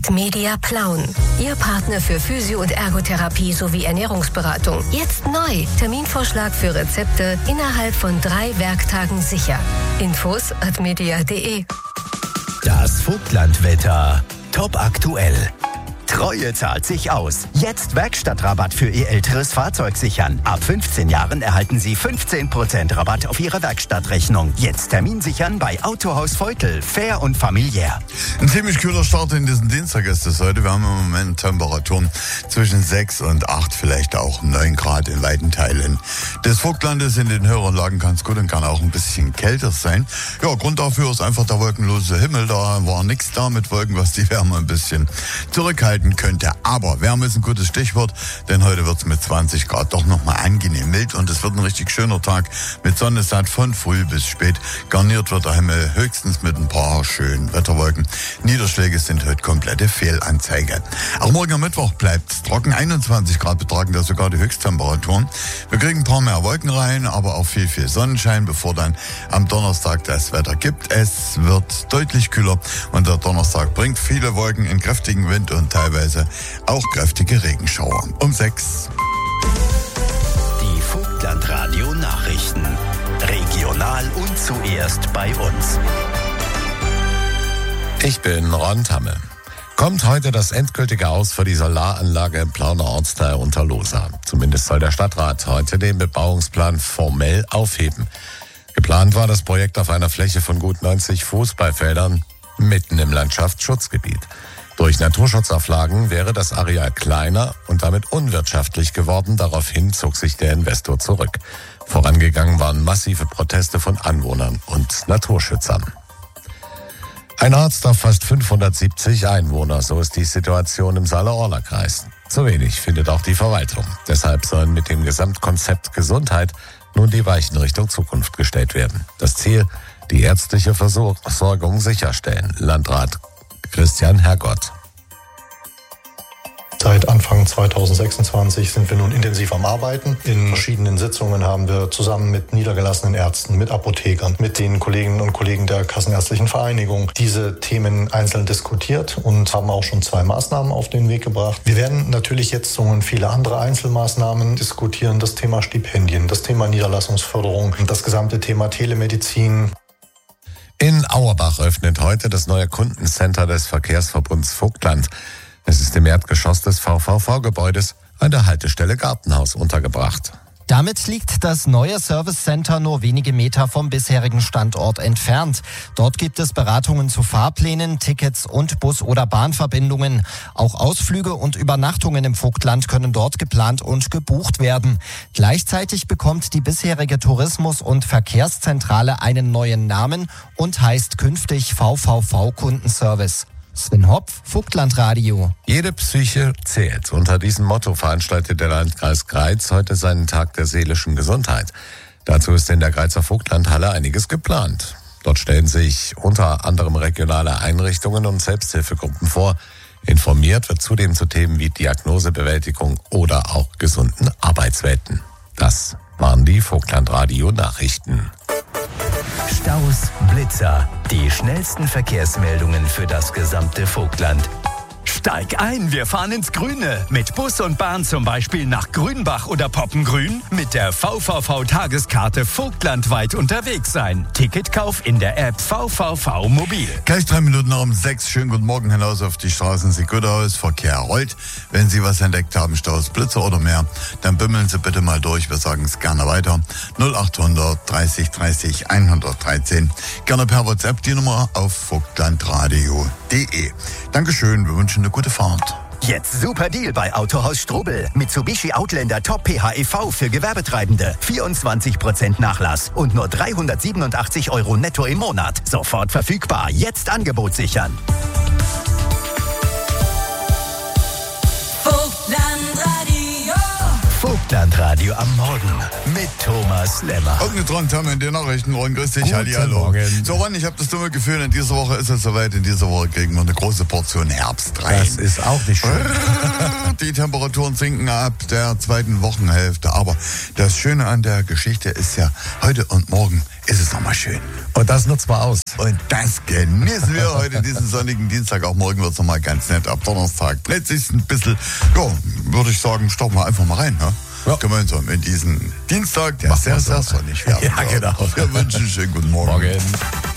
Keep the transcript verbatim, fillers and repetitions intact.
mit Media Plauen. Ihr Partner für Physio- und Ergotherapie sowie Ernährungsberatung. Jetzt neu. Terminvorschlag für Rezepte innerhalb von drei Werktagen sicher. Infos at media punkt de. Das Vogtlandwetter. Top aktuell. Treue zahlt sich aus. Jetzt Werkstattrabatt für Ihr älteres Fahrzeug sichern. Ab fünfzehn Jahren erhalten Sie fünfzehn Prozent Rabatt auf Ihre Werkstattrechnung. Jetzt Termin sichern bei Autohaus Feutel. Fair und familiär. Ein ziemlich kühler Start in diesen Dienstag ist es heute. Wir haben im Moment Temperaturen zwischen sechs und acht, vielleicht auch neun Grad in weiten Teilen des Vogtlandes. In den höheren Lagen kann es gut und kann auch ein bisschen kälter sein. Ja, Grund dafür ist einfach der wolkenlose Himmel. Da war nichts da mit Wolken, was die Wärme ein bisschen zurückhalten könnte. Aber Wärme ist ein gutes Stichwort, denn heute wird es mit zwanzig Grad doch nochmal angenehm mild und es wird ein richtig schöner Tag mit Sonne satt von früh bis spät. Garniert wird der Himmel höchstens mit ein paar schönen Wetterwolken. Niederschläge sind heute komplette Fehlanzeige. Auch morgen am Mittwoch bleibt es trocken. einundzwanzig Grad betragen da sogar die Höchsttemperaturen. Wir kriegen ein paar mehr Wolken rein, aber auch viel, viel Sonnenschein, bevor dann am Donnerstag das Wetter gibt. Es wird deutlich kühler und der Donnerstag bringt viele Wolken in kräftigen Wind und teilweise auch kräftige Regenschauer. Um sechs. Die Vogtlandradio Nachrichten. Regional und zuerst bei uns. Ich bin Ron Tamme. Kommt heute das endgültige Aus für die Solaranlage im Plauner Ortsteil Unterlosa. Zumindest soll der Stadtrat heute den Bebauungsplan formell aufheben. Geplant war das Projekt auf einer Fläche von gut neunzig Fußballfeldern mitten im Landschaftsschutzgebiet. Durch Naturschutzauflagen wäre das Areal kleiner und damit unwirtschaftlich geworden. Daraufhin zog sich der Investor zurück. Vorangegangen waren massive Proteste von Anwohnern und Naturschützern. Ein Arzt auf fast fünfhundertsiebzig Einwohner, so ist die Situation im Saale-Orla-Kreis. Zu wenig findet auch die Verwaltung. Deshalb sollen mit dem Gesamtkonzept Gesundheit nun die Weichen Richtung Zukunft gestellt werden. Das Ziel, die ärztliche Versorgung sicherstellen. Landrat Christian Hergott. Seit Anfang zweitausendsechsundzwanzig sind wir nun intensiv am Arbeiten. In verschiedenen Sitzungen haben wir zusammen mit niedergelassenen Ärzten, mit Apothekern, mit den Kolleginnen und Kollegen der Kassenärztlichen Vereinigung diese Themen einzeln diskutiert und haben auch schon zwei Maßnahmen auf den Weg gebracht. Wir werden natürlich jetzt so viele andere Einzelmaßnahmen diskutieren. Das Thema Stipendien, das Thema Niederlassungsförderung, das gesamte Thema Telemedizin. In Auerbach öffnet heute das neue Kundencenter des Verkehrsverbunds Vogtland. Es ist im Erdgeschoss des V V V-Gebäudes an der Haltestelle Gartenhaus untergebracht. Damit liegt das neue Service Center nur wenige Meter vom bisherigen Standort entfernt. Dort gibt es Beratungen zu Fahrplänen, Tickets und Bus- oder Bahnverbindungen. Auch Ausflüge und Übernachtungen im Vogtland können dort geplant und gebucht werden. Gleichzeitig bekommt die bisherige Tourismus- und Verkehrszentrale einen neuen Namen und heißt künftig V V V-Kundenservice. Sven Hopf, Vogtlandradio. Jede Psyche zählt. Unter diesem Motto veranstaltet der Landkreis Greiz heute seinen Tag der seelischen Gesundheit. Dazu ist in der Greizer Vogtlandhalle einiges geplant. Dort stellen sich unter anderem regionale Einrichtungen und Selbsthilfegruppen vor. Informiert wird zudem zu Themen wie Diagnosebewältigung oder auch gesunden Arbeitswelten. Das waren die Vogtlandradio-Nachrichten. Staus, Blitzer, die schnellsten Verkehrsmeldungen für das gesamte Vogtland. Steig ein, wir fahren ins Grüne. Mit Bus und Bahn zum Beispiel nach Grünbach oder Poppengrün. Mit der V V V-Tageskarte vogtlandweit unterwegs sein. Ticketkauf in der App V V V Mobil. Gleich drei Minuten um sechs. Schönen guten Morgen hinaus auf die Straßen. Sieht gut aus. Verkehr rollt. Wenn Sie was entdeckt haben, Staus, Blitzer oder mehr, dann bimmeln Sie bitte mal durch. Wir sagen es gerne weiter. null achthundert dreißig dreißig hundertdreizehn. Gerne per WhatsApp die Nummer auf vogtlandradio punkt de. Dankeschön. Wir wünschen eine gute Fahrt. Jetzt super Deal bei Autohaus Strobel. Mitsubishi Outlander Top P H E V für Gewerbetreibende. vierundzwanzig Prozent Nachlass und nur dreihundertsiebenundachtzig Euro netto im Monat. Sofort verfügbar. Jetzt Angebot sichern. Vogtlandradio. Vogtland Abendradio am Morgen mit Thomas Lemmer. Ognetrond haben wir in den Nachrichten. Ron, grüß dich. Guten Hallo. Morgen. So, Ron, ich habe das dumme Gefühl, in dieser Woche ist es soweit. In dieser Woche kriegen wir eine große Portion Herbst rein. Das ist auch nicht schön. Die Temperaturen sinken ab der zweiten Wochenhälfte. Aber das Schöne an der Geschichte ist ja, heute und morgen ist es nochmal schön. Und das nutzen wir aus. Und das genießen wir heute, diesen sonnigen Dienstag. Auch morgen wird es nochmal ganz nett. Ab Donnerstag plötzlich ein bisschen, ja, würde ich sagen, stoppen wir einfach mal rein. Ne? Ja. Gemeinsam in diesen Dienstag, der Machen sehr, wir so. sehr sonnig wird. Ja, genau. Wir wünschen einen schönen guten Morgen. Morgen.